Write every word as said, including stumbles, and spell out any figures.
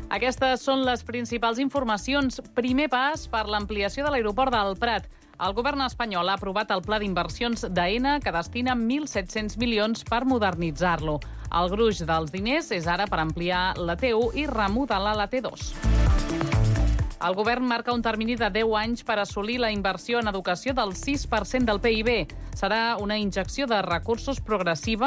Aquestes són les principals informacions. Primer pas per l'ampliació de l'aeroport del Prat. El govern espanyol ha aprovat el pla d'inversions d'Aena, que destina mil set-cents milions per modernitzar-lo. El gruix dels diners és ara per ampliar la T u i remodelar la T dos. El govern marca un termini de deu anys per assolir la inversió en educació del sis per cent del P I B. Serà una injecció de recursos progressiva